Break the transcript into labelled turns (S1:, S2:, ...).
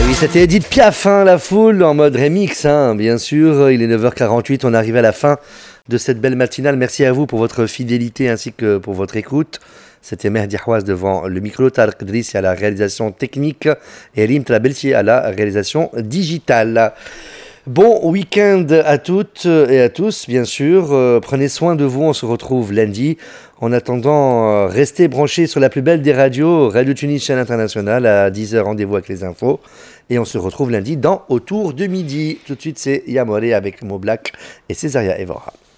S1: Oui, c'était Edith Piaf, la foule, en mode remix, bien sûr. Il est 9h48, on arrive à la fin de cette belle matinale. Merci à vous pour votre fidélité ainsi que pour votre écoute. C'était Mehdi Houaz devant le micro, Tarek Driss à la réalisation technique et Elim Trabelsi à la réalisation digitale. Bon week-end à toutes et à tous, bien sûr. Prenez soin de vous, on se retrouve lundi. En attendant, restez branchés sur la plus belle des radios, Radio Tunis, chaîne internationale, à 10h, rendez-vous avec les infos. Et on se retrouve lundi dans Autour de midi. Tout de suite, c'est Yamoré avec Mo Black et Césaria Evora.